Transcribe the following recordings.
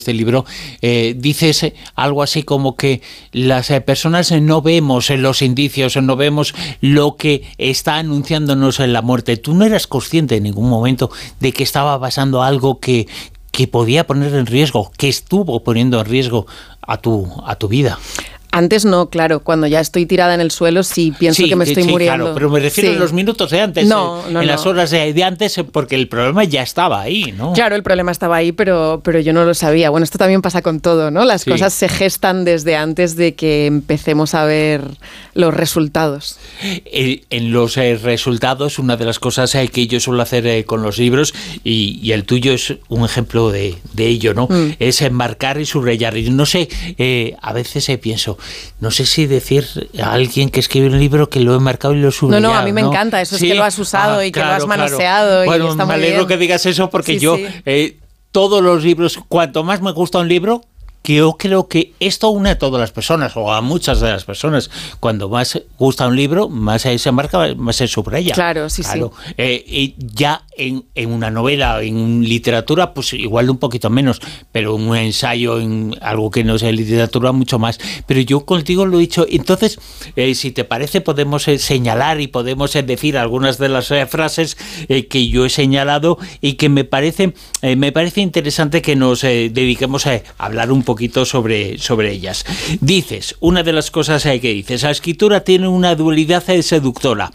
este libro, dices algo así como que las personas no vemos los indicios, no vemos lo que está anunciándonos en la muerte. Tú no eras consciente en ningún momento de que estaba pasando algo que podía poner en riesgo, que estuvo poniendo en riesgo a tu vida. Antes no, claro, cuando ya estoy tirada en el suelo sí pienso que me estoy muriendo. Claro, pero me refiero a los minutos de antes, en las horas de antes, porque el problema ya estaba ahí, ¿no? Claro, el problema estaba ahí, pero yo no lo sabía. Bueno, esto también pasa con todo, ¿no? Las cosas se gestan desde antes de que empecemos a ver los resultados. En los resultados, una de las cosas que yo suelo hacer con los libros, y el tuyo es un ejemplo de ello, ¿no? Es enmarcar y subrayar. Y no sé, a veces pienso, no sé si decir a alguien que escribe un libro que lo he marcado y lo he subrayado. No, a mí me encanta, eso es que lo has usado y que lo has manoseado. Bueno, y está muy me alegro bien. que digas eso porque todos los libros, cuanto más me gusta un libro, que yo creo que esto une a todas las personas, o a muchas de las personas. Cuando más gusta un libro, más se marca, más se subraya. Claro, sí. Y ya en una novela, en literatura, pues igual un poquito menos, pero un ensayo, en algo que no sea literatura, mucho más. Pero yo contigo lo he dicho. Entonces, si te parece, podemos señalar y podemos decir algunas de las frases que yo he señalado y que me parece interesante que nos dediquemos a hablar un poquito sobre ellas. Dices, una de las cosas que dices, la escritura tiene una dualidad seductora.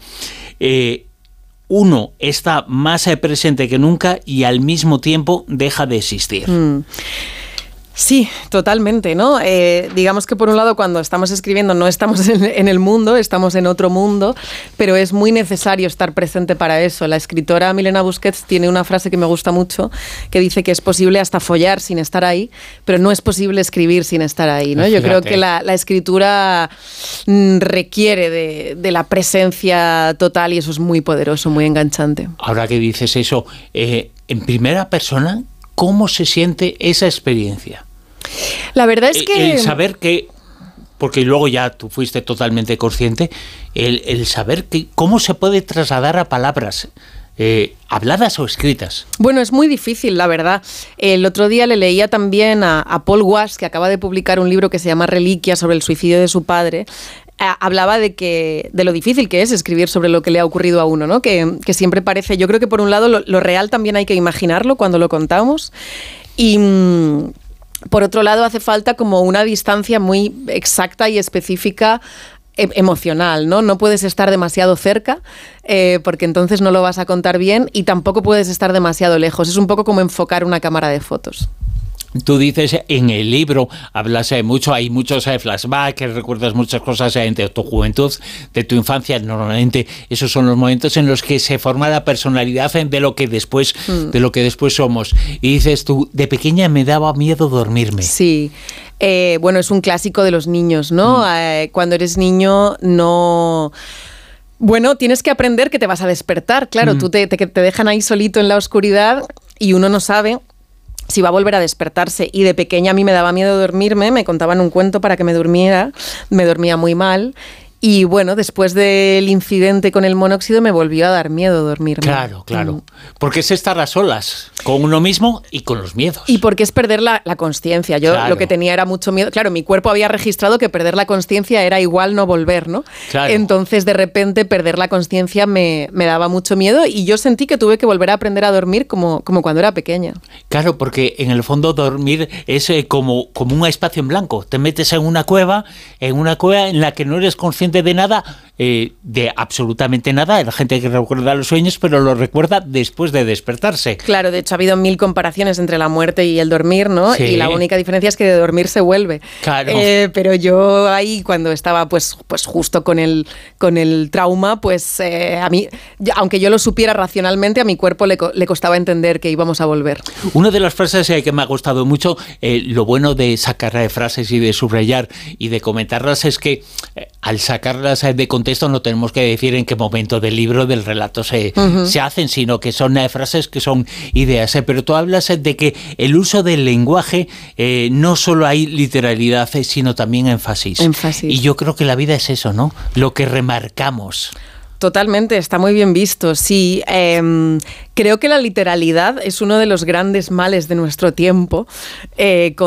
Uno está más presente que nunca y al mismo tiempo deja de existir. Sí, totalmente, ¿no? Digamos que por un lado cuando estamos escribiendo no estamos en el mundo, estamos en otro mundo, pero es muy necesario estar presente para eso. La escritora Milena Busquets tiene una frase que me gusta mucho, que dice que es posible hasta follar sin estar ahí, pero no es posible escribir sin estar ahí, ¿no? Yo creo que la escritura requiere de la presencia total y eso es muy poderoso, muy enganchante. Ahora que dices eso, en primera persona, ¿cómo se siente esa experiencia? La verdad es que... El saber que, porque luego ya tú fuiste totalmente consciente, el saber que cómo se puede trasladar a palabras, habladas o escritas. Bueno, es muy difícil, la verdad. El otro día le leía también a Paul Wash, que acaba de publicar un libro que se llama Reliquia, sobre el suicidio de su padre. Hablaba de lo difícil que es escribir sobre lo que le ha ocurrido a uno, ¿no? Que siempre parece... Yo creo que por un lado lo real también hay que imaginarlo cuando lo contamos y... por otro lado, hace falta como una distancia muy exacta y específica emocional, ¿no? No puedes estar demasiado cerca porque entonces no lo vas a contar bien y tampoco puedes estar demasiado lejos. Es un poco como enfocar una cámara de fotos. Tú dices en el libro, hablas mucho, hay muchos flashbacks, recuerdas muchas cosas de tu juventud, de tu infancia. Normalmente esos son los momentos en los que se forma la personalidad de lo que después somos. Y dices tú, de pequeña me daba miedo dormirme. Sí. Bueno, es un clásico de los niños, ¿no? Cuando eres niño no... Bueno, tienes que aprender que te vas a despertar. Claro, tú te dejan ahí solito en la oscuridad y uno no sabe si va a volver a despertarse. Y de pequeña a mí me daba miedo dormirme, me contaban un cuento para que me dormía muy mal. Y bueno, después del incidente con el monóxido me volvió a dar miedo dormirme. Claro. Porque es estar a solas con uno mismo y con los miedos. Y porque es perder la consciencia. Yo lo que tenía era mucho miedo. Claro, mi cuerpo había registrado que perder la consciencia era igual no volver, ¿no? Claro. Entonces, de repente, perder la consciencia me daba mucho miedo y yo sentí que tuve que volver a aprender a dormir como cuando era pequeña. Claro, porque en el fondo dormir es como un espacio en blanco. Te metes en una cueva en la que no eres consciente de nada, de absolutamente nada. La gente que recuerda los sueños, pero lo recuerda después de despertarse. Claro, de hecho ha habido 1000 comparaciones entre la muerte y el dormir, ¿no? Sí. Y la única diferencia es que de dormir se vuelve. Claro. Pero yo ahí cuando estaba pues justo con el trauma, pues a mí, aunque yo lo supiera racionalmente, a mi cuerpo le costaba entender que íbamos a volver. Una de las frases que me ha gustado mucho, lo bueno de sacar frases y de subrayar y de comentarlas es que al sacarlas de contexto no tenemos que decir en qué momento del libro, del relato se hacen, sino que son frases que son ideas. Pero tú hablas de que el uso del lenguaje no solo hay literalidad, sino también énfasis. Y yo creo que la vida es eso, ¿no? Lo que remarcamos. Totalmente, está muy bien visto, sí. Creo que la literalidad es uno de los grandes males de nuestro tiempo.